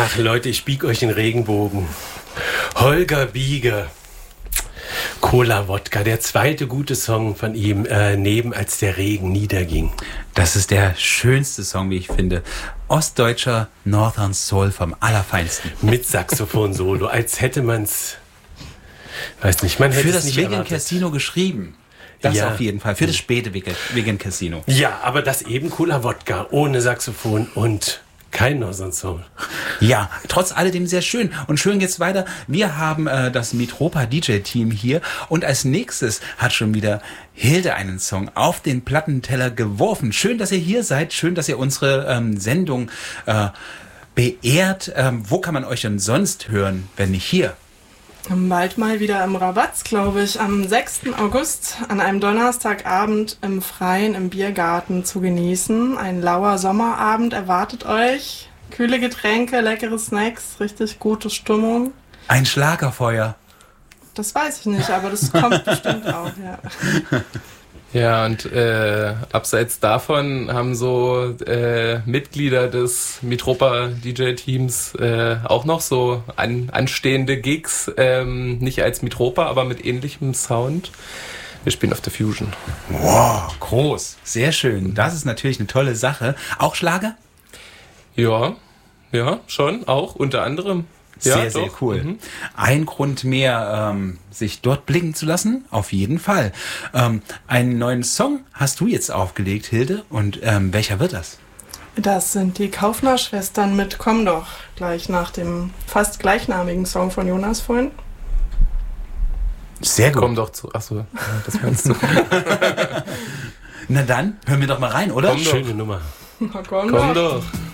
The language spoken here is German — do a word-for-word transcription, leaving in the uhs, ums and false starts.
Ach Leute, ich bieg euch den Regenbogen. Holger Bieger. Cola Wodka, der zweite gute Song von ihm, äh, neben Als der Regen niederging. Das ist der schönste Song, wie ich finde. Ostdeutscher Northern Soul vom Allerfeinsten. Mit Saxophon-Solo, als hätte man's, weiß nicht, man hätte Für es das nicht Vegan erwartet. Casino geschrieben. Das Ja. auf jeden Fall. Für das späte Vegan Vegan Casino. Ja, aber das eben Cola Wodka, ohne Saxophon und kein Northern Soul. Ja, trotz alledem sehr schön. Und schön geht's weiter. Wir haben äh, das Mitropa D J-Team hier. Und als nächstes hat schon wieder Hilde einen Song auf den Plattenteller geworfen. Schön, dass ihr hier seid. Schön, dass ihr unsere ähm, Sendung äh, beehrt. Ähm, wo kann man euch denn sonst hören, wenn nicht hier? Bald mal wieder im Rabatz, glaube ich, am sechsten August an einem Donnerstagabend im Freien im Biergarten zu genießen. Ein lauer Sommerabend erwartet euch. Kühle Getränke, leckere Snacks, richtig gute Stimmung. Ein Schlagerfeuer. Das weiß ich nicht, aber das kommt bestimmt auch, ja. Ja, und äh, abseits davon haben so äh, Mitglieder des Mitropa D J-Teams äh, auch noch so an, anstehende Gigs, ähm, nicht als Mitropa, aber mit ähnlichem Sound. Wir spielen auf der Fusion. Wow, groß. Sehr schön. Das ist natürlich eine tolle Sache. Auch Schlager? Ja, ja, schon, auch unter anderem. Sehr, Ja, sehr doch. cool. Mhm. Ein Grund mehr, ähm, sich dort blicken zu lassen, auf jeden Fall. Ähm, einen neuen Song hast du jetzt aufgelegt, Hilde. Und ähm, welcher wird das? Das sind die Kaufner-Schwestern mit Komm doch, gleich nach dem fast gleichnamigen Song von Jonas vorhin. Sehr gut. Komm doch zu. Achso, das meinst du. Na dann, hören wir doch mal rein, oder? Komm doch. Schöne Nummer. Na, komm Komm doch. doch.